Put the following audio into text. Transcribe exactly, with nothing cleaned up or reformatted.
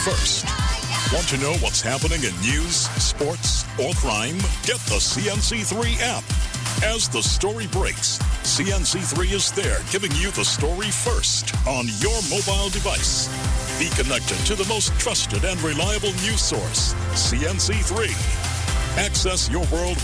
first. Want to know what's happening in news, sports, or crime? Get the C N C three app. As the story breaks, C N C three is there giving you the story first on your mobile device. Be connected to the most trusted and reliable news source, C N C three. Access your world